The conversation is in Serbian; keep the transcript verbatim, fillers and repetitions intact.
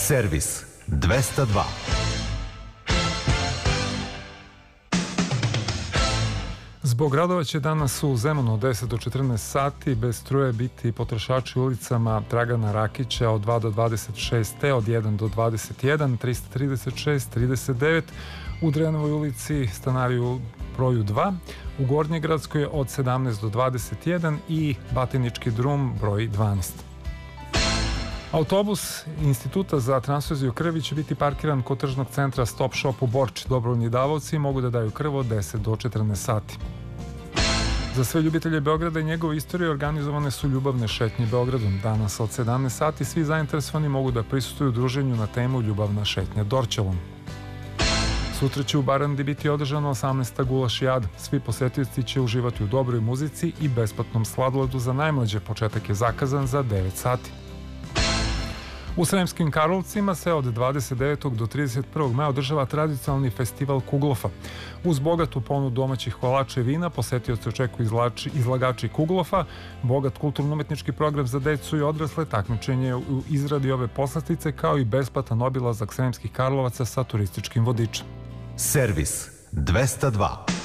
Servis dvesta dva. Zbog radova će danas u Zemunu od deset do četrnaest sati bez struje biti potrošači ulicama Dragana Rakića od dva do dvadeset šest te, od jedan do dvadeset jedan, trista trideset šest, trideset devet, u Drenovoj ulici stanari u broju dva, u Gornjegradskoj od sedamnaest do dvadeset jedan i Batinički drum broj dvanaest. Autobus Instituta za transfuziju krvi će biti parkiran kod tržnog centra Stop Shop u Borči. Dobrovoljni davaoci mogu da daju krv od deset do četrnaest sati. Za sve ljubitelje Beograda i njegove istorije organizovane su ljubavne šetnje Beogradom. Danas od sedamnaest sati svi zainteresovani mogu da prisustvuju druženju na temu Ljubavna šetnja Dorćolom. Sutra će u Barandi biti održano osamnaesta gulašijada. Svi posetioci će uživati u dobroj muzici i besplatnom sladoledu za najmlađe. Početak je zakazan za devet sati. U Sremskim Karlovcima se od dvadeset devetog do trideset prvog maja održava tradicionalni festival Kuglofa. Uz bogatu ponudu domaćih kolača i vina, posetioci očekuju izlagači Kuglofa, bogat kulturno-umetnički program za decu i odrasle, takmičenje u izradi ove poslastice, kao i besplatan obilazak Sremskih Karlovaca sa turističkim vodičem. Servis dvesta dva.